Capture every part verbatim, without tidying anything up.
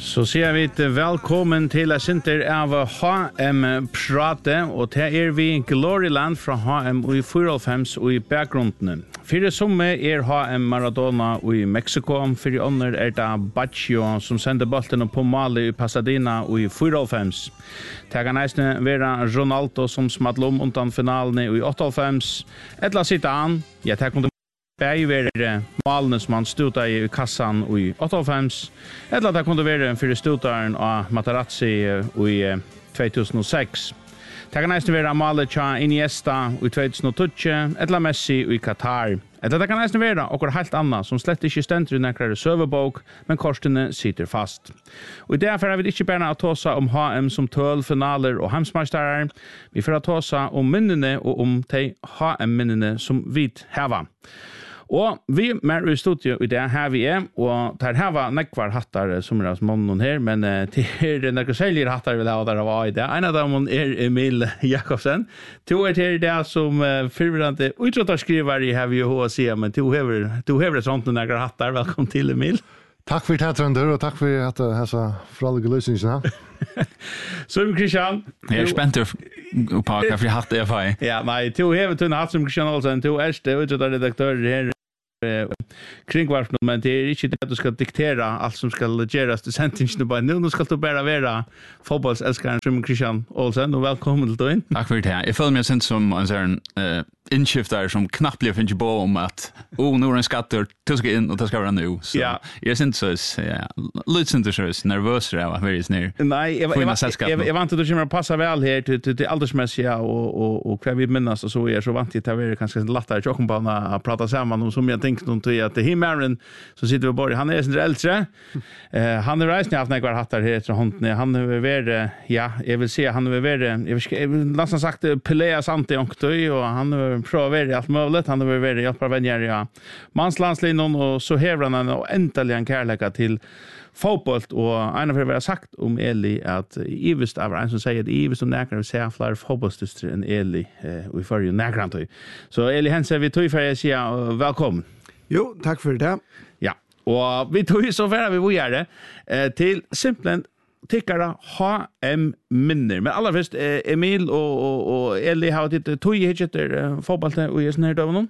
Så ser vi ett välkommen till a center av H M-prate, och det är vi Gloryland från H M och i fyrtiofem och i bakgrunden. För somme är H M Maradona och i Mexiko, för under är det Baggio som sände bollen på mål i Pasadena och i fyrtiofem. Det kan nästan vara Ronaldo som smadlade om undan finalen i åttiofem. Eller Zidane, ja, det kunde Bäj var målen som han stod i kassan i åttiofem, eller det kunde vara för stutaren av Materazzi i tvåtusensex. Det kan nästan vara målet till Iniesta i tvåtusentio, eller Messi i Qatar. Eller det kan nästan vara och helt annat som slett inte ständer i näkare serverbok, men korsene sitter fast. Och därför har vi inte bara att tåsa om H M som tøl, finaler og hemsmeistarer. Vi får att tåsa om minnene og om de H M-minnene som vi har. Og vi mer i studio i det her vi er, og der her var nekvar hattar som er som noen her, men uh, til er nekker selger hattar vil ha der var i det. En av dem er Emil Jakobsen. To er til det som uh, fyrvirrande utrådtarskriver i her vi H S I, men to hever, to hever et sånt nekker hattar. Velkommen til, Emil. Takk for det, Trønder, og takk for at jeg har fralige løsninger. Som Christian. Jeg er spent på hva for hatt jeg får. Ja, nei, to hever tunne hatt som Christian Olsen, to erste utrådtarredaktører her kringvarpen, men det är inte det att du ska diktera allt som ska göras till sentingen bara nu. Nu ska du bara vara fotbollsälskaren som Christian Olsen, och välkommen till dig. Tack för det. Jag följer mig sen som en sån uh, inskiftare som knappt blir finns på om att oh, nu är en skatter, du ska in och det ska vara nu. Så ja. Jag syns så ja, lite inte så nervös av att vara snär. Nej, jag jag jag jag vant att du kommer passa väl här till till, till åldersmässiga och och och vad vi minnas och så är så vant att det är kanske lättare att jobba på att prata samman om som jag tänkte någon till att det himmaren så sitter vi bara han är sin äldre. Eh han är reisen haft några hattar här efter hunden. Han är väl ja, jag vill se han är väl jag vill nästan sagt Pelea Santi och han prøver i alt möjligt. Han har varit hjälpa vänner ja. Manslandslinjen och så hävrar han och äntligen en kärleka till fotboll och en av det har sagt om Eli att Ivest av en som säger att Ivest som näkrar vi ser fler fotbollsdyster än Eli eh, och i förr ju näkrar. Så Eli Hense, vi tog för att säga välkommen. Jo, tack för det. Ja, och vi tog så för vi gör det eh, till simpelt tyckare H M-minner. Men allra först, eh, Emil och, och, och Eli har ditt tog i hittar fotbollen och just när det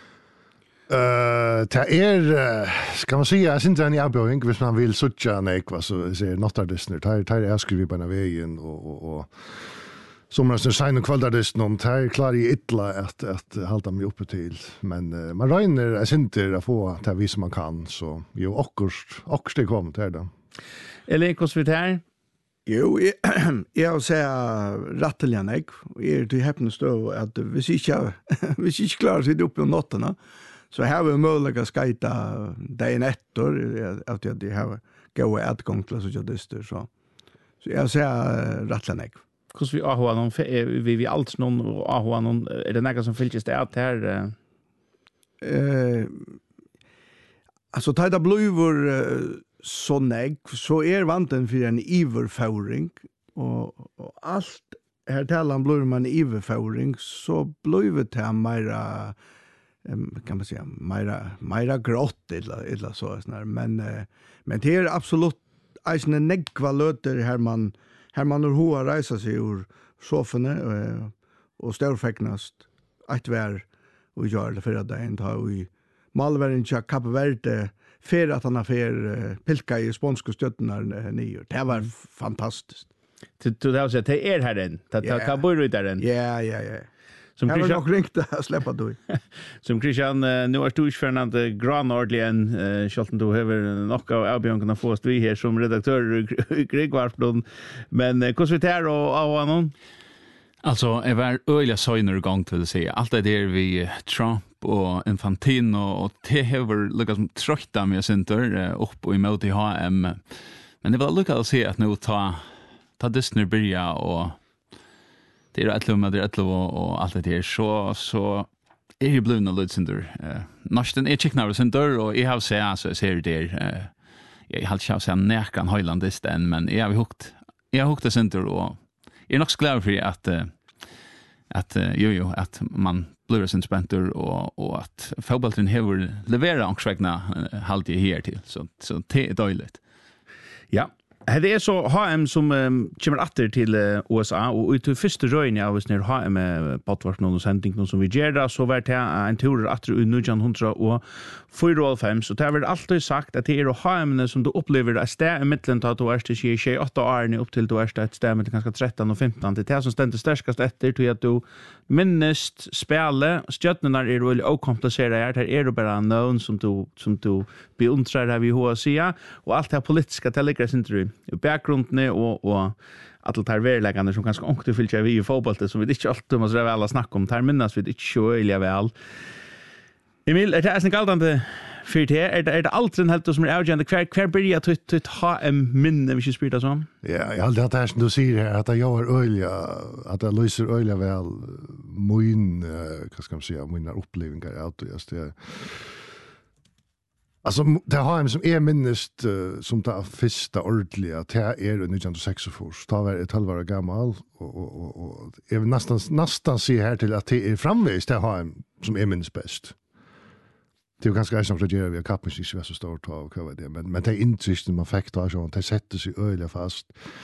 Uh, det er, skal man si, jeg synes det er en avbjøring, hvis man vil suttja nekva, så ser nottardisner, det er jeg skriver på en veien, og, og, og som er sein og kvaldardisner, om det er klar i ytla at, at halda meg oppe til, men uh, man regner, jeg synes det er å få til å vise man kan, så jo, okkurst, okkurst det kom til det. Eller hvordan vi tar? Jo, jeg, jeg vil si rattelig jeg, og jeg er til heppende stå, at hvis ikke, hvis ikke klarer å sitte oppe om nottene, så har vi möjlighet att skajta dagen efter att jag har gått utgång till så dyster så. Så jag säger rattlanek. Hur vi A H någon vi vi allt någon A H någon är det något som fylls det att här eh alltså ta det blöver så nägg så är vanten för en iverföring och, och allt här talan blöver man iverföring så blöver det mera kan man säga mera mera grått eller eller så sån men men det är absolut en negva löter här man här man har hoa resa sig ur soffene och störfäcknast att vara och gör det för att det inte har i Malvern i Cape Verde för att han har för pilka i spanska stötterna nio. Det var fantastiskt. Till till det så det är här den. Det kan börja ut där den. Ja ja ja. Som Christian har ringt att släppa då. Som Christian nu är stor Fernand Granordlian Schalten då har nog av Albjörn få oss vi här som redaktör i Kringvarpen men hur ska vi ta och av honom? Alltså, jag var öliga söjner igång till att säga. Allt det där vi Trump och Infantino och det har lyckats trötta med center upp och emot i H M. Men det var lyckat att se att nu ta, ta Disney börja och det är ett lum, det är ett lum och allt det där. Så, så är det blivna lydcenter. Uh, Norsten är chicknar center och jag har sett så jag ser det där. Jag har inte sett näkan höjlandist än, men jag har hukt. Jag har hukt det center och jag är nog så glad för att att jo jo att man blir så spänd och och att fotbollen har levererat också vägna halvtid här till så så det är dåligt. Ja. Det är så H M som um, kommer åter till uh, U S A och ut första röjen jag visst när H M poddvart någon sändning någon som vi gör där så vart det en tur åter i nittonhundra och fyrtiofem så det har väl alltid sagt att det är H M som du upplever att det är mitten att du är till tjugoåtta år upp till du är ett stäm till kanske tretton och femton det är som ständer starkast efter till att du minnest spela stjärnorna är väl okomplicerat här är det bara någon som du som du beundrar här vid H C A och allt det politiska tilläggas inte i bakgrunden och och att det här verkligen som kanske också fyller vi i fotboll som vi inte alltid måste väl snacka om här minnas vi inte så illa väl. Emil, är det är en galtande för det är det är det allt den helt som är avgörande kvar kvar börja att att ha en minne vi ska spela så. Ja, jag hade det här som du säger här att jag gör öliga att jag löser öliga väl min vad ska man säga mina upplevelser att just det alltså det har en som är minnest uh, som det första ordentliga det är nittonhundrasextiofyra då var jag tolv år gammal och och och, och jag vill nästan nästan se här till att det är framvis det har en som är minst bäst. Det är ganska som att göra vi kappen sig så stort och vad det men men det är intrycket man fick då så det sätter sig öliga fast.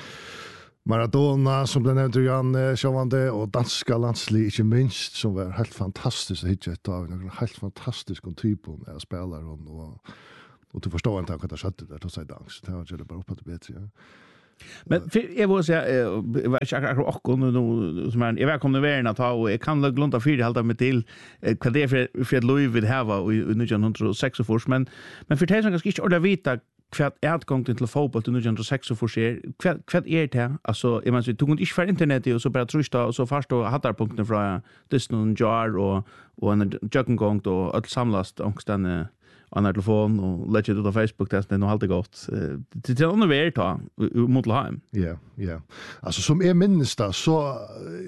Maradona som blev nämnt Jan Sjövande och danska landslig inte minst som var helt fantastiskt att hitta av en helt fantastisk typ av spelare och och du förstår inte att det satt där då så dans det var ju bara upp att bättre ja. Men för jag vill säga var jag akkurat och nu som är jag välkomna värna ta och jag kan glunta för det hålla mig till vad det är för för Louis vid här i nittonhundrasextiofyra men men för det som kanske inte orda vita kvart utgången till fotboll till nittonhundrasextiofyra är kvart kvart är det alltså jag menar så tog inte för internet och så bara trusta och så fast då hade punkten från Disney Jar och och en juggengång då att samlas ångstan annan telefon och lägga ut på Facebook det är nog alltid gott det är nog värt ta mot hem. Ja, ja. Alltså som är minst då så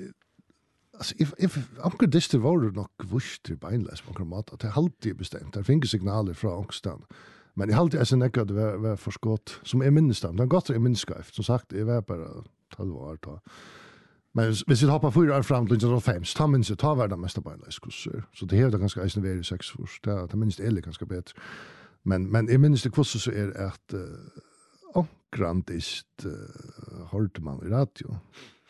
alltså if if onkel distel var det nog vurst till beinless på kramat att det alltid bestämt det finns signaler från ångstan. Men jag alltid är sen att det var, var förskott som är minst då. Det har gått i minskrift. Som sagt, det var bara tolv år då. Men hvis vi hoppar fyra år fram till nittonhundrafem, så tar minst ta värda mesta beinleiskurser. Så det här är ganska eisen veri sex år. Det är minst eller ganska bättre. Men men i minst det kurser så är att uh, grandist uh, hörde man i radio.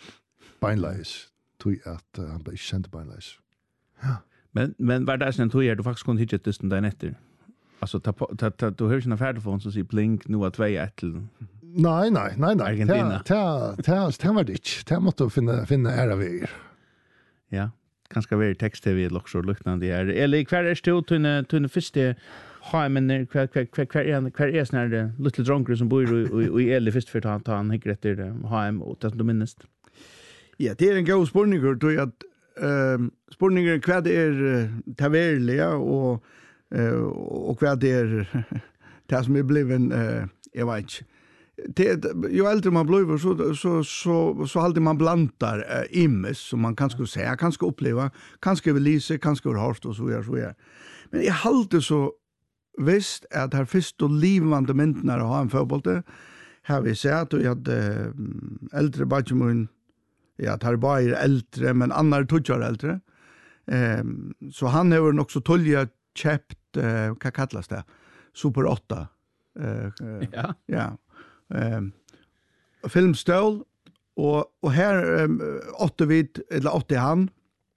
Beinleis tog att uh, han blev känd beinleis. Ja. Men men var det sen tog jag du faktiskt kunde hitta det den efter. Alltså ta ta ta du hör sina färdtelefon så ser blink nu att två ett. Nej, nej, nej, nej. Argentina. Ta ta ta var det. Ta måste finna finna era vägar. Ja, kanske vara text-T V också liknande är. Eller kvar är det till till första hemmen kvar kvar kvar kvar är kvar är snär det lite drunkare som bor i i Eli först för att ta han hickar efter det hem och det som du minns. Ja, det är en god spårning då att ehm spårningen kvar det är taverliga och eh och kvar det är det som är bliven eh jag vet inte det ju äldre man blir så så så så alltid man blandar äh, immes som man kanske skulle säga kanske uppleva kanske väl lise kanske har hört och så är så är men jag håller så visst att här först och livande myndnar har en fotboll här vi ser att jag hade äldre badgemun ja tar bara är äldre men andra tjugo äldre ehm så han har nog också tolja köpt eh, vad kallas det Super åtta eh ja ja ehm filmstål och och här um, åtte vid eller åtte han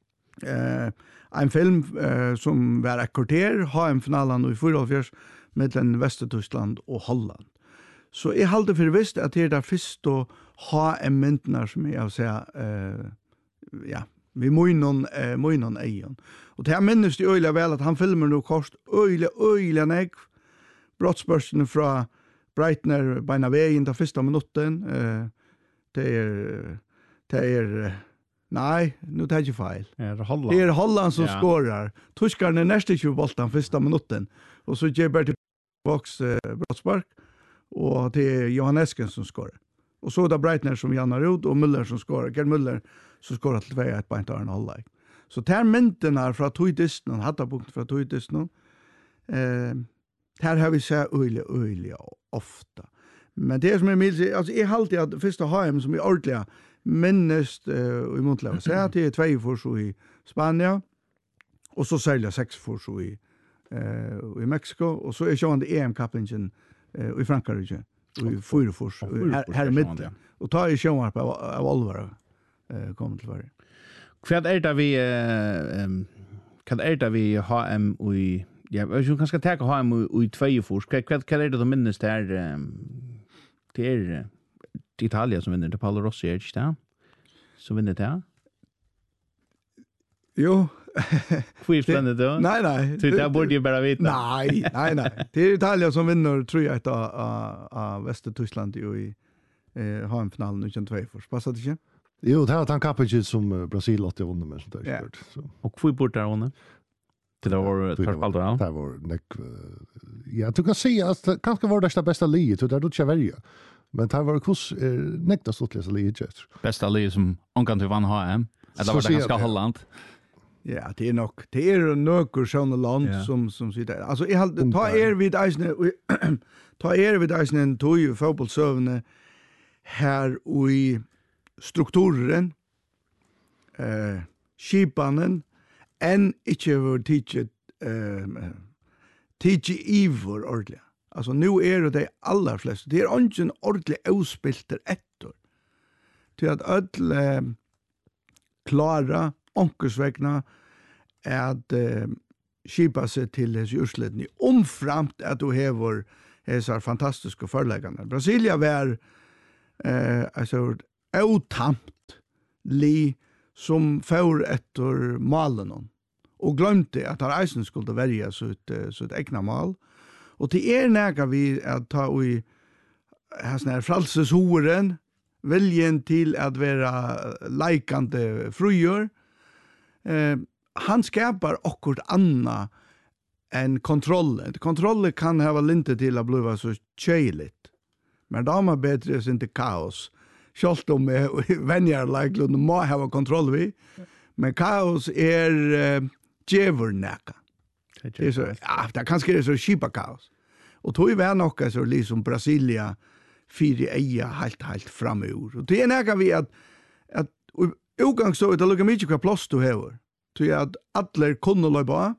eh en film uh, som var ett kvarter H M-finalen i fyrtiofyra mellan Västtyskland och Holland. Så jag hade för visst att det är där först då H M-myndnar som jag säga uh, ja, vi måste uh, måste egen. Och det här minns det öjliga väl att han filmer nu kost öjliga öjliga nek brottsbörsen från Breitner på en väg in till första minuten. Uh, det är det är nej, nu tar jag fel. Är det Holland? Det är Holland som ja. skorar. Tyskarna är nästa tjugo bollen första minuten. Och så ger Bertil Box eh, brottspark. Och det är Johan Esken som skorar. Och så är det Breitner som Jannar ut och Müller som skorar. Gerd Müller som skorar till två ett på inte har en hållag. Så tar mynten från Toydistan, hade punkt från Toydistan. Eh, här har vi sett öliga, öliga ofta. Men det som är mild, alltså jag har alltid att första H M som är ordentliga minnest uh, i Montleva. Så att det är två för så i Spanien och så sälja sex för så i uh, i Mexiko och så är ju E M-kappingen uh, i Frankrike i Fyrefors, här, här i mitten. Och ta i Sjömarp av, av Olvara eh, kom till Sverige. Vad är det vi, eh, um, vad är det vi H M i, ja, jag kanske ta H M i Tvejefors, vad vad är det de minns där, um, det är Italia som vinner, det Paolo Rossi är inte det? Som vinner det? Jo. Hur spännande då? Nej, nej. Så det borde ju bara veta. Nej, nej, nej. Det är Italien som vinner, tror jag, av, av Västertyskland i eh, H M-finalen i Tvejefors. Passar det inte? Jo, det här var kappet som Brasil åt i vunnen med sånt där. Ja. Så. Och hur bort där vunnen? Till det var förspalt då? Det var näck. Ja, du kan se att det kanske var det bästa liget, det är inte välja. Men det var kurs näkta stortliga liget. Bästa liget som omkan till vann H M. Eller var det ganska Holland? Ja, det är nog. Det är några sådana land yeah. som som sitter. Alltså jag hade ta er vid Eisne ta er vid Eisne en tog fotbollsövne här i strukturen eh skipanen en inte över teacher eh teacher Ivor ordentligt. Alltså nu är det de allra flesta. Det är inte en ordentlig avspilter ettor. Till att öll eh, klara onkersvägna att eh, skipa sig till dess ursledning omframt att du hever dessa fantastiska förläggande. Brasilia var eh, alltså otamt li som för efter malen och glömde att han eisen skulle välja sitt, sitt egna mal. Och det är näga vi att ta i sån här fralseshoren viljen till att vara likande frujor. Eh, han skapar akkurat anna än kontrollen. Kontrollen kan ha lite till att bli så tjejligt. Men då är bättre inte kaos. Självt om vänjar like du må ha kontroll vi. Men kaos är uh, djävulnäka. Det är så, ja, det kanske är så skipa kaos. Och då är vi nog så liksom Brasilia fyra eja helt helt framur. Och det är näka vi att att utgång så det lukar mycket kvar plats du har. Så att alla kunde löpa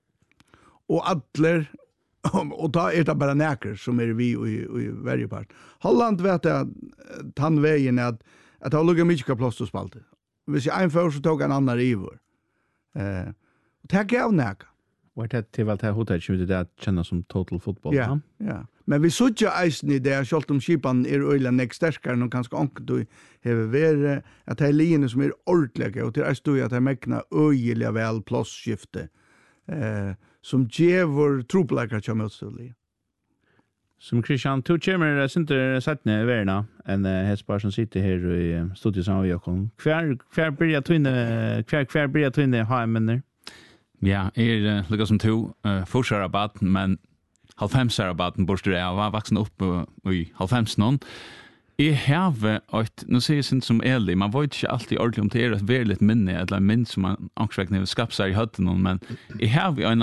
och alla och då är det bara näker som är vi i i varje part. Holland vet att han vägen att att det lukar mycket kvar plats du spalte. Hvis jag en för så tog en annan river. Eh och det gav näka. Vad det till väl det hotet som det känner som total fotboll. Ja, ja. Men vi såg ju eisen i det, självt om skipan är öjla näck starkare och kanske anker du har varit att det är linjer som är ordentliga och till eisen du att det är mäkna öjliga väl plåsskifte eh, som djävor tropläkare som motståndliga. Som Christian, du kommer sitter sättne i världen en hästbar som sitter här i studion som vi har kom. Kvar kvar börjar tunna kvar kvar börjar tunna ha en minner. Ja, er uh, lukka som to uh, forsarabatt, men halvfemsarabatten borster jeg var vaksen opp uh, i halvfemsen. Jeg har et, nå sier jeg ikke som ærlig, man vet ikke alltid ordentlig om det er et veldig minne, eller en minne som man angstvekkende vil skapse seg i høtten, men jeg har en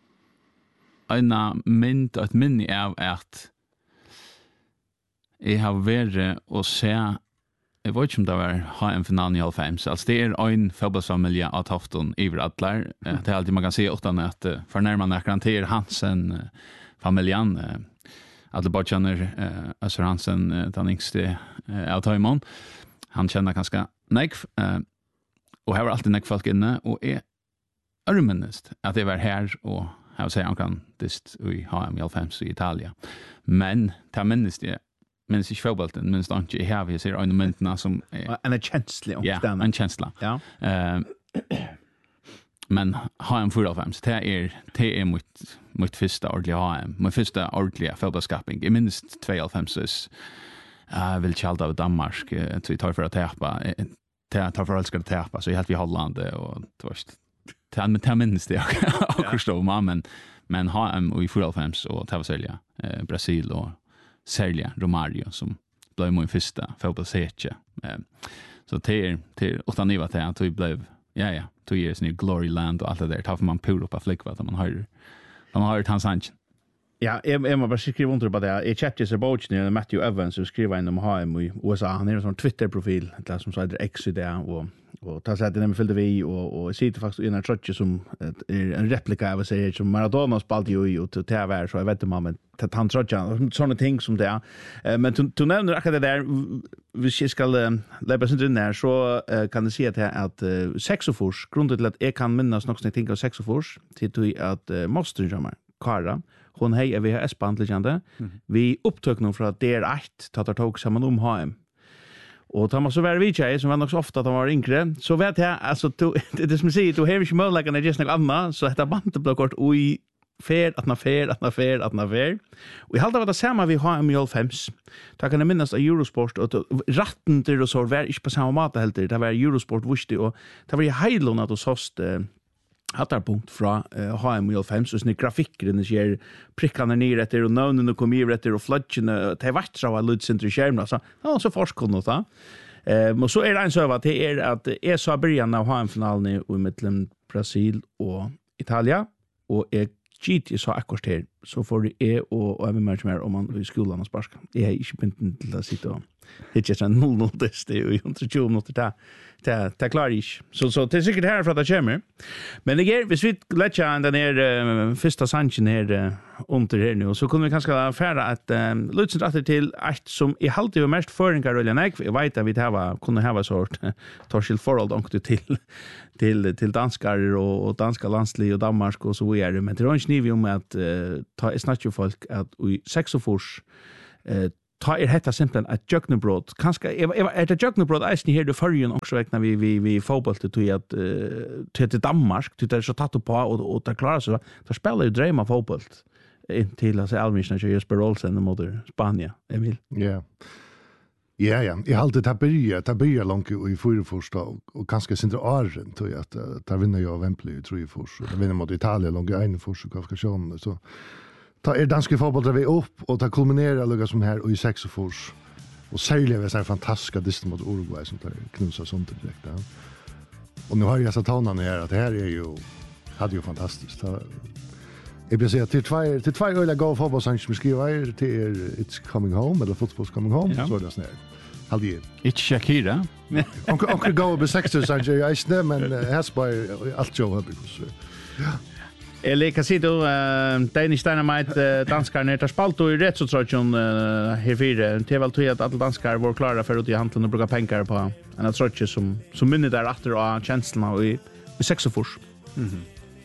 en mynd, et minne av at jeg har vært å se. Jeg vet ikke om det var H M-finalen i halvfems. Altså, det er en fotbollsfamilje av Tofton i Vradlar. Det er alltid man kan si utan at fornærmende akkurat til Hansen-familjen. Alle bare kjenner Øsser Hansen, den yngste av Tøymon. Han kjenner ganske nekv. Og her var alltid nekv folk inne. Og jeg ørmennest at jeg var her og jeg vil si akkurat dist i H M i halvfems i Italia. Men det minnest jeg men sig fotbollen men står inte här vi ser en momenten som en är känslig och ja en känsla ja eh men H M fyrtiofem så det är det är mot mot första ordliga H M mot första ordliga fotbollsskapning i minst tjugohundrafem så jag vill chalda av Danmark så vi tar för att täppa det tar för att ska täppa så helt vi Holland och tvärst ta med ta minst det och förstå men men H M i fyrtiofem och ta sälja Brasil och särskilt Romario som blev min första fotbollsserie. Eh, så det är till utan niva till att vi blev ja ja, två years i Glory Land och allt det där. Tar man pur upp av flickvat man hör. Man har hört hans sanch. Ja, jag jag måste bara skriva under på det. Jag chattade så bort när Matthew Evans som skriver in om H M i U S A. Han har en sån Twitter-profil där som säger X där och Och ta sig den fyllde vi och och sitter faktiskt i en trotche som är en replika av sig som Maradona spelade ju ju till T V så jag vet inte men att han trotche såna ting som det men du nämner akkurat det där vi ska lägga oss in där så kan det se att att sexofors grundet till att jag kan minnas något som tänker sexofors till att måste jamma Kara hon hej V H S-band legende vi upptog nog för att det är ett tar tog samman om H M. Och Thomas så var vi tjej som var nog så ofta att de var yngre. Så vet jag, alltså, to, det som säger, du har inte möjligheten att göra något annat, så detta bandet blev kort och i fer, att na fer, att na fer, att na fer. Och i halvt av det samma vi har med Fems. Då kan jag minnas av Eurosport, och ratten till och så var inte på samma mat helt det var Eurosport visste, och det var i Heilon att du såst hattarpunkt fra uh, H M og fem, så sånne grafikker den ser prikkene ned etter, og navnene kom i etter, og flødgjene, det er vært så av lydsinter i skjermen, så det var så forskående da. Um, og så er det en søv at det er at jeg sa början av H M-finalen i mellom Brasil og Italia, og jeg gitt jeg sa akkurat her, så får jeg og, og jeg vil mer mer om man i skolen og sparska. Jeg har ikke begynt til å sitte og det är en noll noll test i under tjugo minuter ta ta ta klar is så så det är säkert här för att det kommer men det är hvis vi lägger den där uh, första sanchen här uh, under här nu så kommer vi kanske affära att um, lutsen rätt till ett som i halt det mest föringar eller nej jag vet att vi det har kunde ha sort Torskild Forhold och till till till danskar och, och danska landslig och Danmark och så vidare men det är inte ni om att uh, ta snatcha folk att i sexofors uh, ta er hetta simpelthen at jöknebrot. Kanskje er det jöknebrot eisen her du førjen også vekna vi vi vi fotball til at uh, til Danmark, til det så tatt på og og der klarar seg. Der spelar jo drømma fotball inn til altså Almischen og Jesper Olsen mot Spania. Emil. Ja. Ja ja, jag har alltid tabirja, tabirja långt i fyra första och kanske sindra åren tror jag att ta vinna jag Wembley tror jag först. Och vinna mot Italien långt i en första kvalifikation så ta er danske fotball där vi upp och ta kulminera lugga som här i sex och fors. Och särskilt är så fantastiska distan mot Uruguay som tar knusar sånt direkt där. Och nu har jag så tonen här att det här är ju hade ju fantastiskt. Jag vill säga till två till två öliga gå fotboll som skriver till It's Coming Home eller Football's Coming Home ja. Så är det snär. Hade ju. It's Shakira. Och och gå på sex så jag snä men has by allt jag har så. Ja. Eller kan se då Danish Dynamite danskar ner tar spalt och i rätt så tror jag här fyra det väl tror att alla danskar var klara för att i handeln och bruka pengar på en att tror jag som som minne där efter och känslan och i sexofors. Mhm.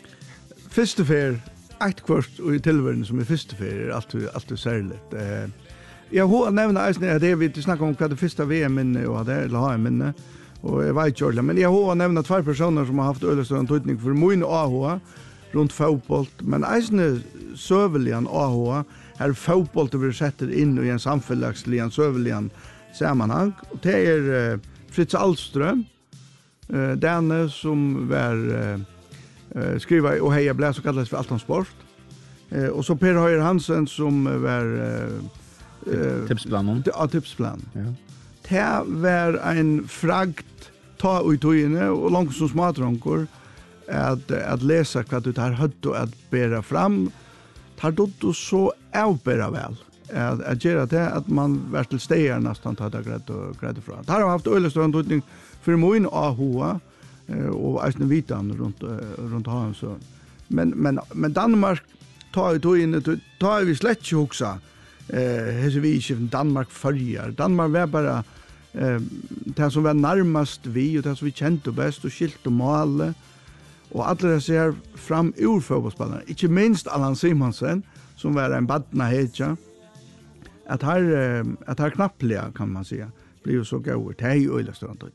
Första för ett kvart och i tillvärlden som är första för allt allt särskilt. Eh jag har nämnt att det vi snackar om vad det första V M och det eller H M och jag vet inte men jag har nämnt två personer som har haft öllestöd tydning för min A H runt fotboll, men eisne sövelian A H här fotboll det blir sätter in i en samfällagsligan sövelian sammanhang och det är uh, Fritz Alström uh, den som var uh, uh, skriva och heja bläs och kallas för Alton Sport uh, och så Per Höjer Hansen som var uh, uh, tipsplanen ja tipsplan ja det var en fragt ta ut inne och långt som smatronkor att att läsa vad du tar hött och att bära fram tar du så avbära väl att att göra det att man vart till stegar nästan tar det grejt och grejt från. Har haft öllestånd utning för moin A H och asne vitan runt runt han så. Men men men Danmark tar ju in tar vi slätt huxa eh hur vi i Danmark förjar. Danmark var bara eh det som var närmast vi och det som vi kände bäst och skilt och mål. Och alla ser fram ur fotbollsspelarna. Inte minst Allan Simonsen som var en badna hetja. Att här att här knappliga kan man säga. Blir ju så gått. Det är ju öllestånd.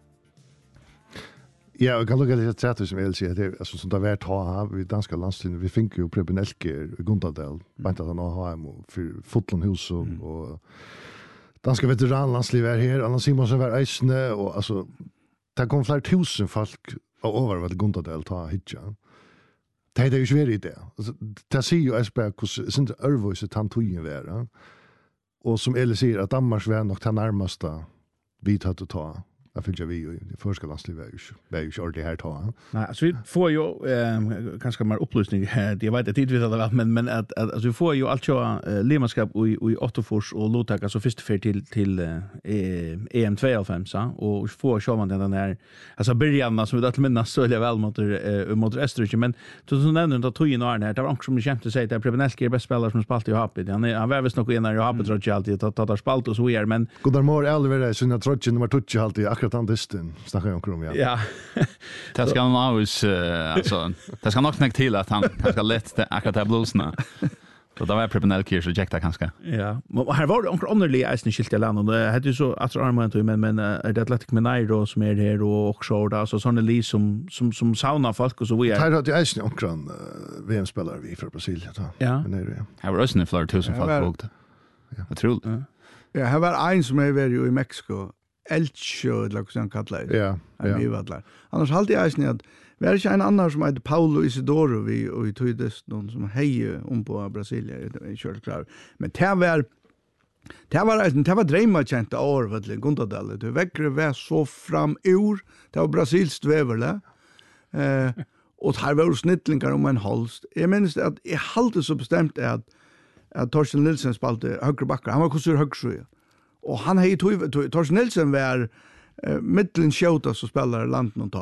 Ja, jag kan lugga lite trätt som jag vill säga det alltså som det vart ha vi danska landstiden vi fick ju Preben Elke i Gundadal. Bant att han har hem för Fotlandhus och, mm. och danska veteranlandsliv är här. Allan Simonsen var eisne och alltså det kom flera tusen folk och över vad Gundadal ta hitja. Det är ju svårt i det. Alltså det ser ju Esberg hur sind örvöse tantojen vara. Och som Ellie säger att Danmark var nog ta närmasta bit att ta. Jag fyller vi ju i första landslivet är ju är ju ordentligt här ta. Nej, alltså vi får ju eh, ganska mer upplysning här. Jag vet att det vet det men men att, att alltså vi får ju alltså uh, lemanskap och i Åttofors och Lotak alltså första för till till uh, E M tjugohundrafem så och får sjå man den där alltså början som vi att minnas så är väl mot uh, mot Österrike men så så nämnde att tog in här det var också som kämpa sig att Prebenelski är bäst spelare som spalt i Happy. Han han var visst nog en i Happy tror jag alltid att ta spalt och så är men Godar mor Elver såna trotchen nummer två alltid akkurat han distan snackar jag om ja. Ja. Det ska han alls alltså det ska nog knäcka till att han kanske lätt det akkurat där bluesna. Så då var Prebenelki rejecta kanske. Ja. Och här var det onkel underliga isen skilt i landet och det hade ju så att armament men men det Athletic Mineiro som är här och också då så såna li som som som sauna folk och så vi är. Här hade isen onkel V M-spelare vi från Brasilien då. Ja. Men det Här var ösnen för tusen folk bokade. Ja. Jag tror. Ja, här var en som är ju i Mexiko. Elcho, eller vad han kallar det. Ja, ja. Annars halte jeg eisen at vi er ikke en annan som heter Paulo Isidoro vi, og i tøydes noen som heier om på Brasilia, jeg er ikke klar. Men det var det var eisen, det var dreimakjent av år, vet du, Gundadal. Det vekkere var så fram ur, det var brasilst veverle, eh, og det var snittlingar om en holst. Jeg minns at jeg halte så bestemt at at Torsten Nilsen spalte høyre bakker, han var kursur høyre. Og han hei tog, Torsten Nilsen var uh, mittlen skjøta som spiller landet og ta.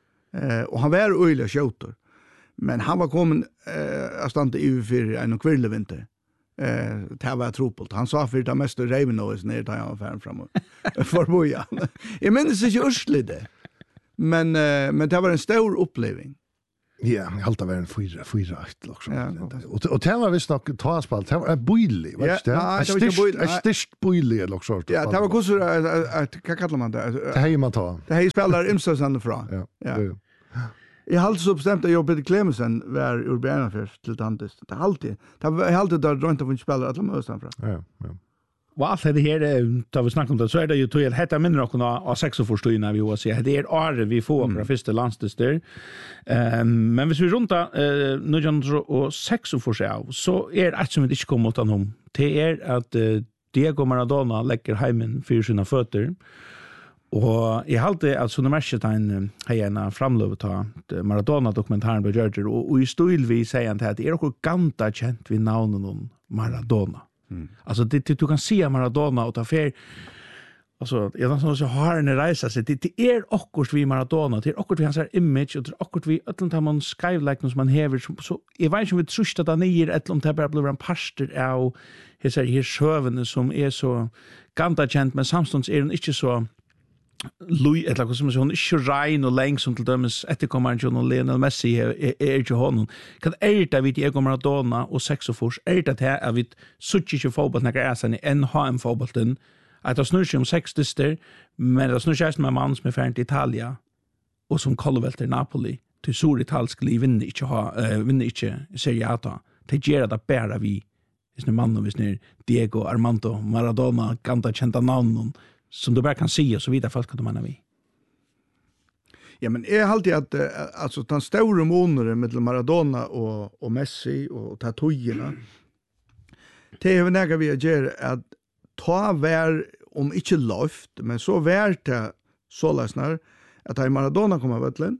Uh, og han var øyelig skjøter. Men han var kommet uh, av stand til I V fire en kvirlevinter. Uh, det var tropelt. Han sa for det meste Reivenås nere da han var ferdig frem for boja. Jeg minnes ikke ørslig det. Men, uh, men det var en stor oppleving. Ja, jag hållt var en fyra fyra ett också. Ja, och och det var visst nog taspalt. Det var en boilig, vad det? Ja, det var inte boilig. Ett stist boilig eller också. Ja, det var kusur att vad kallar man det? Det här man tar. Det här spelar imsösande fra. Ja. Ja. Jag har alltid så bestämt att jag Peter Clemensen var ur Bjärnafjärs till Tantist. Det har alltid. Det har alltid där runt av en spelare att lämna östan fra. Ja, ja. Och allt det här, då vi snackar om det, så är det ju till att hetta minner och av sex och förstående vi vill säga. Det är året vi får från första landstester. Um, men hvis vi rundt uh, nittonhundrasex for seg, så er det som vi ikke kommer mot honom. Det er at uh, Diego Maradona legger heimen for sine føtter. Og jeg halte at sånne Mersetein har en framløvet av Maradona-dokumentaren på Gjørger, og, og i stilvis sier han til at det er akkurat ganta kjent ved navnet om Maradona. Mm. Alltså det, det du kan se Maradona och ta fer alltså jag tänker så har en resa så det, det är akkurat vi Maradona det är akkurat vi hans image och det är akkurat vi öllum tar man skylikeness som man häver så, så jag vet inte om vi trust att han är ett om det bara blir en pastor av hesa här sjövene som är så ganta känt men samstånds är den inte så Lui eller vad som så hon är rein och länge som till dömes efterkommaren John Lionel Messi är är ju honom kan är det vid Diego Maradona och sex och fors är det här av ett suchi fotboll när är sen N H M fotbollen att det snurrar om sex dyster men det snurrar med man som är färdig i Italien och som kolvelter Napoli till sur italsk liv vinner inte ha vinner inte Serie A det ger det bara vi är en man och visst Diego Armando Maradona kanta kända namn som du bara kan se och så vidare folk kan man vi. Ja, men är alltid att alltså den stora månaden mellan Maradona och och Messi och tatuerna. Det är väl vi gör att ta vär om inte luft, men så vär det så läsnar att han Maradona kommer vätlen.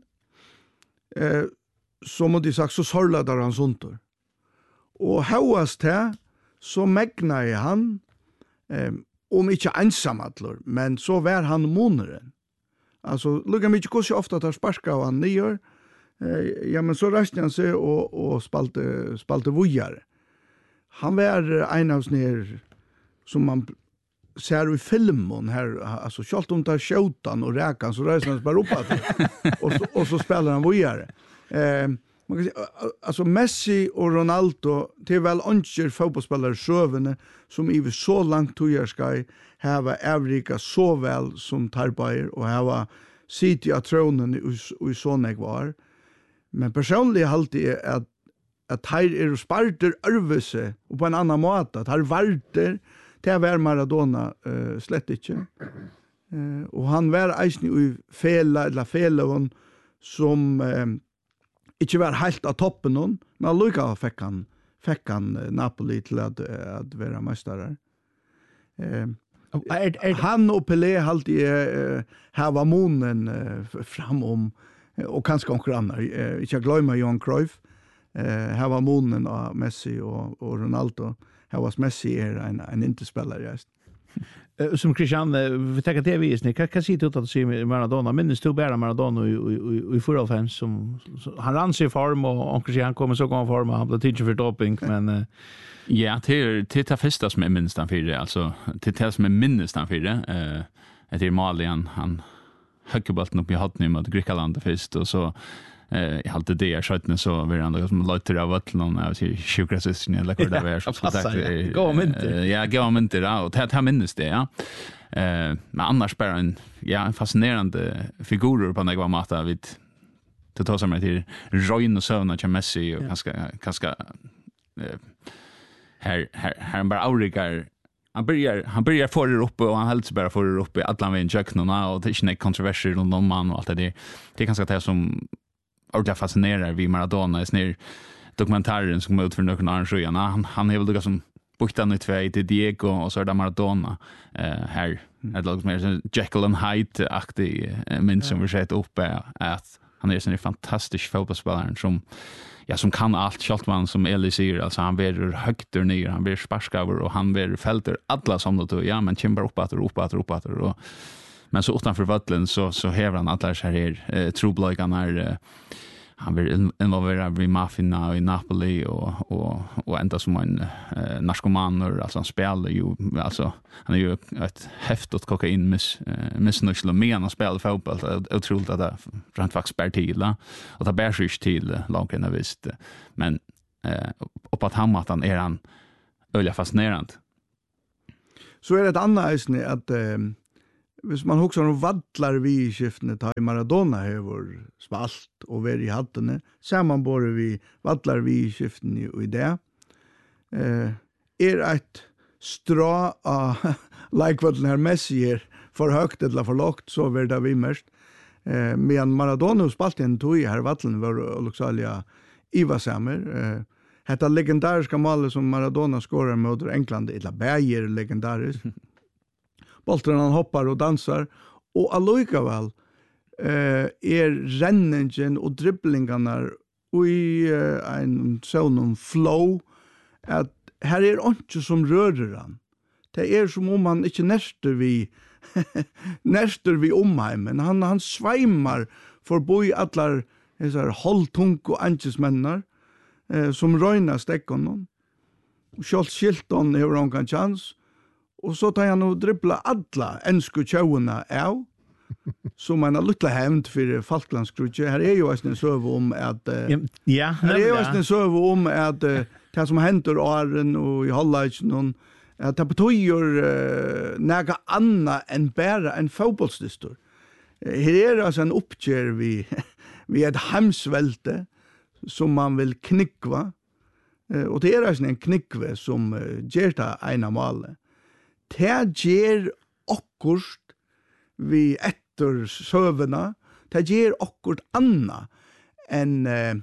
Eh så måste jag sagt så sorla där han suntor. Och hauast det så mägnar han eh om inte ensamadlor, men så var han måneren. Alltså, lukka mycket hur så ofta tar sparska och han nyer. Eh, ja, men så reste han sig och, och spalte, spalte vujare. Han var en av sånne som man ser i filmen här, alltså kjalt om tar skjoutan och räkan så reser han bara upp och, så, och så spelar han vujare. Eh, man kan säga, alltså Messi och Ronaldo, det är väl inte fotbollsspelare sjövene som i så långt tog ska ha Afrika så väl som Tarbayer och ha sitt i tronen och i sån var. Men personligen alltid är att att här är sparter örvelse och på en annan måte att här valter det var Maradona uh, slett inte. Uh, och han var eisen i fela eller felon som uh, inte var helt av toppen hon, men lukka fick han fick han Napoli till att att vara mästare. Eh Er, er, han och Pelé alltid uh, här var månen uh, fram om uh, och kanske konkurrenter. Uh, inte glömma Johan Cruyff. Uh, här var månen av Messi och, och Ronaldo. Här var Messi är en, en interspelare just. Uh, som Christian, uh, vi tänker det visning. Kan kan se ut att se Maradona, minns du bara Maradona i i i fyrtiofem som han rann sig i form och onkel han kommer så gå form han blev teacher för doping men uh, ja, till till det första som är minst han för det alltså till det som är minst han för det eh det är Malian han högbollen upp i hatten mot Grekland först och så eh i allt det är skjutna så vi ändå som låter av att någon av sig sjukhusen eller vad det är så sagt gå om inte ja gå om inte då och det här minst det ja eh men annars bara en ja en fascinerande figurer på några mata vid det tar sig med till Royn och Sövna till Messi och ganska ganska eh här här här bara aurigar han börjar han börjar få det uppe och han helt bara får det uppe i alla vägen köknarna och det är inte kontroversiellt runt om man och allt det där det är ganska det som ordentligt fascinerar vi Maradona är snär dokumentären som kommer ut för några arrangemang han han är väl det som buktan ut för till Diego och så är det Maradona eh här det låter mer Jekyll and Hyde-aktig men som vi sett uppe att han är en fantastisk fotbollsspelare som ja som kan allt Schaltman som Eli säger alltså han blir högt ner han blir sparskaver och han blir fälter alla som då ja men kämpar upp att ropa att ropa att och men så utanför vattnen så så häver han alla så här eh, trubbelagarna eh, han blir involverad i maffina i Napoli och och och ända som en eh, narkoman alltså han spelar ju alltså han är ju ett häftigt kokain miss eh, missnöjd med han spelar fotboll otroligt att det rent faktiskt bär till och det bär sig till långt än visst men eh, upp att han att han är han öliga fascinerande så är det ett annat isne att eh, hvis man huxar om vattlar vi i skiftene tar Maradona hever spalt og ver i hattene, ser man bare vi vattlar vi i skiftene og i det. Eh, er et strå av likevattlen her Messi er for høgt eller for lågt, så ver det vi mest. Eh, men Maradona spalt en tog i her vattlen var lukksalige ivasamer. Eh, Hetta legendariska målet som Maradona skorar mot England, eller Berger legendarisk. Bolten han hoppar och dansar och allikevel eh är renningen och dribblingarna och i eh, en sån flow att här är inte som rörer han. Det är som om han inte näster vi näster vi omheimen. Han han svämmar förbi alla så här hålltung och angesmännar eh som röjnar stäckorna. Och Charles Shilton har en chans. Och så tar han och dribbla alla ensku tjauerna av, som en lilla hämnd för Falklandskrutje. Här är ju en söv om att... Ja, här är ju en söv om att det som händer åren och i Hallandsen, att det betyder uh, något annat än bara en fotbollsdistor. Här är det alltså en uppgör vi, vi ett hemsvälte som man vill knickva. Uh, och det är alltså en knickve som uh, ger det ena målet. Det ger okkurst vi etter søvena, det ger okkurst anna enn uh,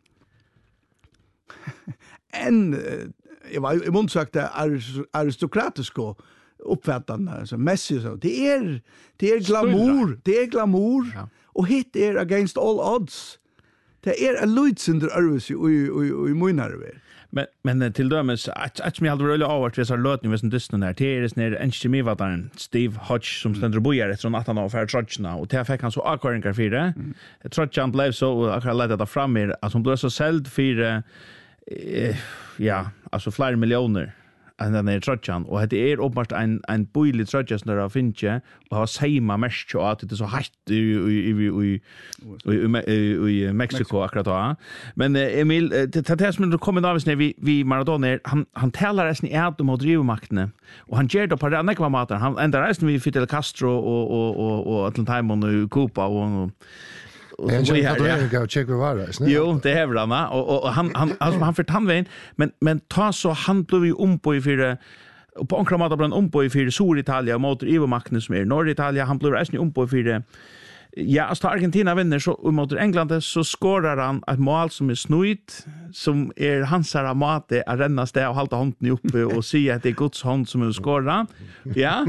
enn uh, jeg var i mån sagt det aristokratiske uppfattande, altså Messi så. Det er, det er glamour, det er glamour, ja. Og hit er against all odds. Det er en lydsinder ærvis i, i, i, i munarver. Men men till dömes att att mig aldrig really over till så låt ni visst dysten där till är snär en kemivataren Steve Hodge som ständer bojar efter att han har för trotchna och det fick han så akvaringar för det. Jag tror att han blev så akkurat lätt att fram med att hon blev så såld för eh, ja, alltså flera miljoner än den är trotchan och det är uppmast en en boilig trotchas där av finche och har samma mesh och att det är så hatt i i i i i Mexiko akkurat då. Men Emil det det som du kommer av när vi vi Maradona han han talar nästan i att de har drivmakten och han ger då på den ekva maten han ändrar nästan vi Fidel Castro och och och och Atlantime och Cuba och och så vi har ju Che Guevara, snä. Jo, det är väl han och och han han alltså han för tandvägen men men ta så han blev ju om på i för på ankramata brand om på i för Syditalia mot Ivomakne som är Norditalia han blev nästan om på i för ja, alltså Argentina vinner så mot England så skorar han ett mål som är snöjt som är hans här mate att renna stä och hålla handen uppe och säga att det är Guds hand som är skåra. Ja.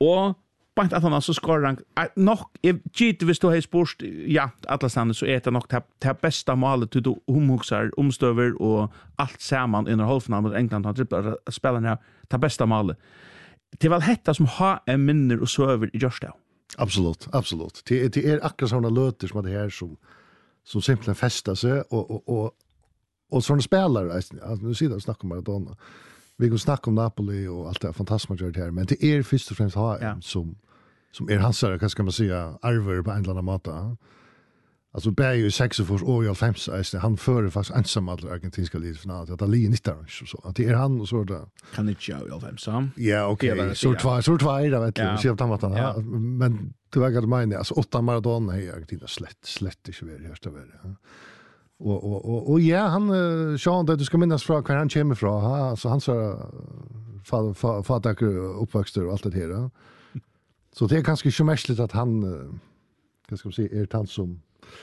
Og bant at han så skårer han nok, jeg gitt hvis du har spurt ja, alle stedene, så er det nok det beste målet til du omhugsar, omstøver og alt sammen under halvfinalen mot England, han dribler spillerne, det beste målet. Det er vel hetta som har en minner og søver i Jørstad. Absolut, absolut. Det, det er akkurat sånne løter som er det her som, som simpelthen fester seg, og, og, og, og sånne spillere, altså, nu sier det snakker om Maradona, vi kan snakke om Napoli og alt det fantastisk man gjør det her, men det er først og fremst H M ja. som, som er hans, hva skal man säga, arver på en eller annen måte. Altså, Berg i seksogfors og i halvfems, han fører faktisk ensam alle argentinska livet finale, at det ligger nittar, så at det er han, og så er det... Kan ikke gjøre i halvfems, så? Ja, ok, så tvær, så tvær, jeg vet ikke, sier på den måten, ja. Men det var ikke det mener, altså, åtta Maradona i Argentina, slett, slett ikke vært, hørst det vært, ja. Og, og, og, og ja, han, uh, Sean, det du skal minnes fra hver han kommer fra, ha, altså han sa fataker oppvokster og alt det her. Ja. Så det er ganske ikke mestligt at han, uh, hva skal man si, er han som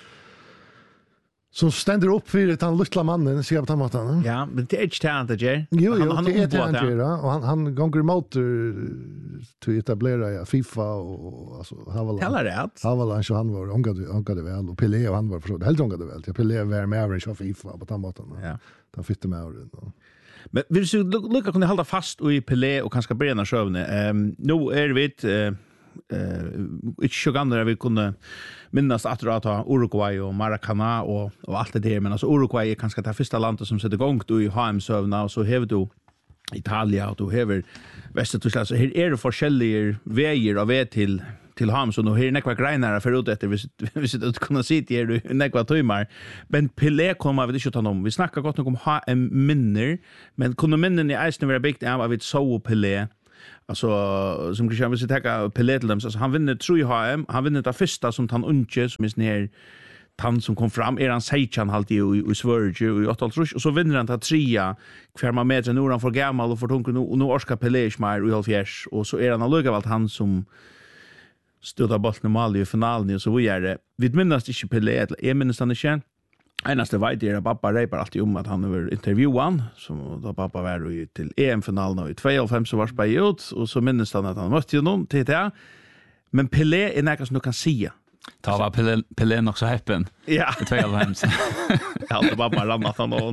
som stender opp for den luttla mannen, sier jeg på den måten. Ja, men det er ikke det han det gjør. Jo, jo, han, han det er det han gjør, og han, han ganger imot til å etablere ja, FIFA, og altså, han var Heller rett. Han var ikke, han var ångade vel, og Pelé og han var for så, helt ångade vel, til Pelé var med over ikke FIFA på den måten. Ja. Han fytte med over den. Men hvis du lukker kunne holde fast i Pelé og kanskje begynne sjøvne, um, nå er vi et... Uh, Uh, ikke så gammel vi kunne minnes at det var Uruguay og Maracana og, og alt det der, men altså Uruguay er kanskje det første landet som setter gang i H M-søvna, og så hever du Italia, og du hever Vestertyskland, så her er det forskjellige veier og vei til, til H M, så nå her er nekva greinere for ut etter, hvis, hvis du kunne si til her, nekva tøymer, men Pelé kommer vi ikke ta om. Vi snakker godt nok om H M-minner, men kunne minnene i eisen være bygd av at vi så Pelé. Alltså som Christian vill säga Pelé till dem, så han vinner tror jag H M, han vinner det första som han unge som är ner han som kom fram är han Seichan halt i i Sverige i åttioåtta och så vinner han ta trea kvar man med nu han för gammal och för tunken och nu orska Pelé smär i halvfjärs och så är han allugavalt han som stod av bollen i mål i finalen och så vidare. Vi minns inte Pelé, jag minns han inte. Einaste vet er at pappa reipar alltid om at han var intervjuan, som da pappa var til E M-finalen og i tjuehalvfems så var speg ut, og så minnes han at han møtte jo noen til det. Men Pelé er nekka som du kan sia. Ta var Pelé, Pelé nok så heppen ja. I tjuehalvfems. Ja, det pappa rammet han noen.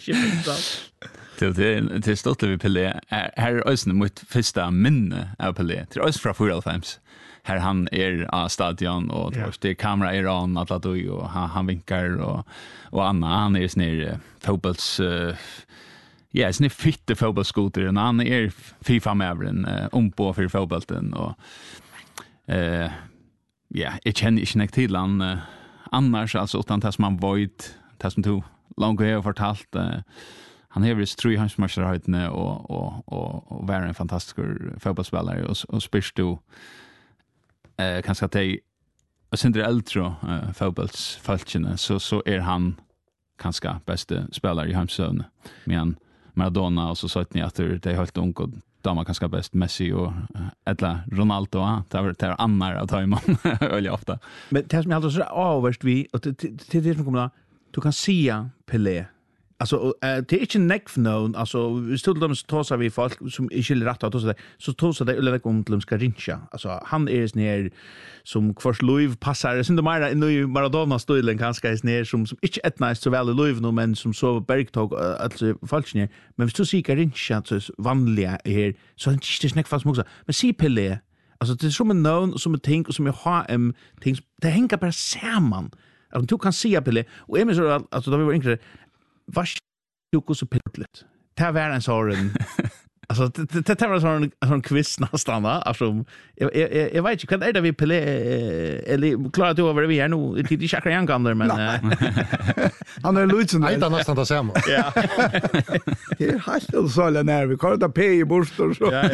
Til til stolte vi Pelé. Her er også mot første minne av Pelé. Til også fra tjuehalvfems. Her han er av stadion og yeah. det er kamera i ran at du og han, han vinkar og og Anna han er snir fotbolls uh, ja, snir fitte fotbollsskoter og han er FIFA med en uh, om på för fotbollen och eh uh, ja, jag känner inte nek till han uh, annars alltså utan det som man void det som du långt har fortalt uh, han har visst tre hansmarsrahøytene og og og og var en fantastisk fotbollsspelare och och spyrs du eh kanske att det och sen det äldre eh fotbollsfolkene så så är han kanske bästa spelare i hemsön men Maradona och så sa ni att det är helt ung och damer kanske bäst Messi och eller Ronaldo det var det andra att ta i man väldigt ofta men det som jag alltså så överst vi och det det som kommer då du kan se Pelé. Alltså det är inte neck known alltså vi stod dem så tar vi folk som inte är rätt att så så tar så det eller om de ska rincha alltså han är ner som kvars Louis passar sen de mer i Maradona stilen kanske är ner som som inte ett nice så väl Louis no men som så bergtog alltså falskne men hvis du ser rincha så vanliga här så inte det snack fast också men se Pelé alltså det är som en known som en ting som jag har en ting det hänger bara samman alltså du kan se Pelé och är så alltså då vi var yngre var du så pittligt. Det var en sån alltså det det var sån sån quiz nästan alltså jag jag jag vet inte kan det vi Pelé eller klarar du över vi är nu det är chakra young under men han är lutsen nej det nästan det samma ja det är helt så alla när vi kallar det P i borstar så ja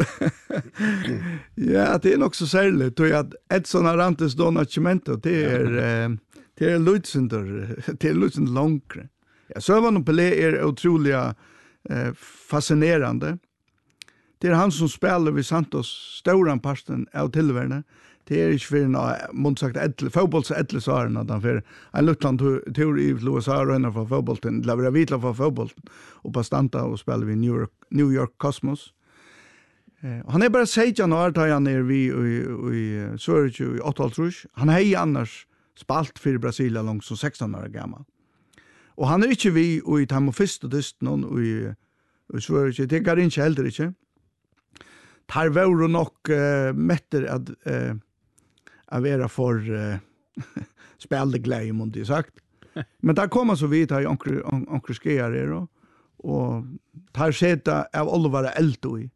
ja det är också särskilt då att ett sån här rantes donachimento det är det är lutsen det är lutsen långt. Ja, så var nog Pelé är otroliga eh, fascinerande. Det är han som spelar vid Santos stora parten av tillvärlden. Det är inte för en månsagt ädle, fotbolls ädle svaren att han för en luttland tur i U S A och rönnar för fotbollen, levererar vitla för fotbollen och på stanta och spelar vid New York, New York Cosmos. Eh, han är bara sexton år tar han ner vi i i Sverige i åttioåtta. Han är ju annars spalt för Brasilien långt som sexton år gammal. Och han är inte vi och i Tamofist och dyst någon och i i Sverige det går inte heller inte. Tar var nog uh, mätter att uh, att vara för uh, spelade glädje mot det sagt. Men där kommer så vid här onkel onkel skear är då och tar sätta av Oliver Elto i.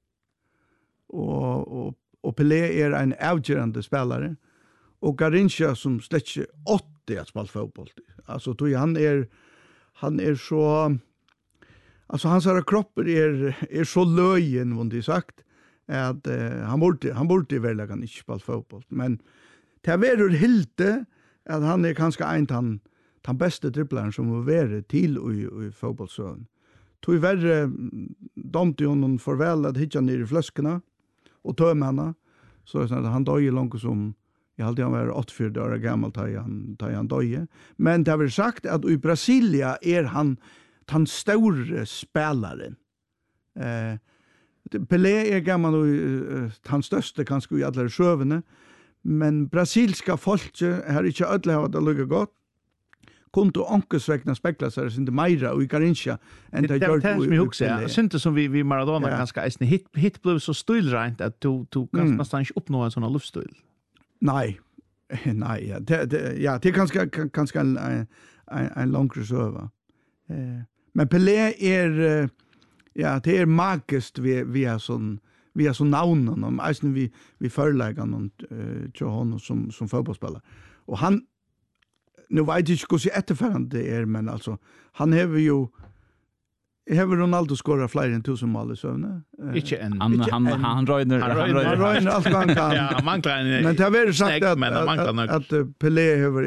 Och och och Pelé är en avgörande spelare och Garrincha som släcker åttio att spela fotboll. Alltså då han är han är så alltså hans kropp är är så löjen vad det sagt att uh, han borde han borde väl kan inte spela fotboll men det verur hilte att han är kanske en han den bästa dribblaren som har varit till i, i fotbollsön. Tog värre dömt i honom för väl att hitta ner i flöskorna och tömma henne. Så att han döje långt som jag hade han var åttiofyra år gammal tar han tar han döje. Men det har sagt att i Brasilia är han den stora spelaren. Eh Pelé är gammal och uh, han största kanske i alla sjövene. Men brasilska folk har inte ödla haft det lukka gott. Kunde onkesvägna spekla sig sin Meira och i Garrincha än det gör det som jag också är synd som vi vi Maradona ja. Ganska är hit hit blev så stilrent att du du kan mm. nästan inte uppnå en sån luftstil. Nej. Nej, ja, det, det ja, det är ganska ganska en en, en lång reserva. Eh, men Pelé är ja, det är magiskt vi vi har sån vi har så namnen om alltså vi vi förlägger någon eh till honom som som fotbollsspelare. Och han nu vet jag inte hur det efterfärande är men alltså han har ju har Ronaldo skorat fler än tusen mål i sövne. Inte en han han han röjner han röjner allt han kan. Ja, man kan. Men det har varit sagt att, att, att, att Pelé har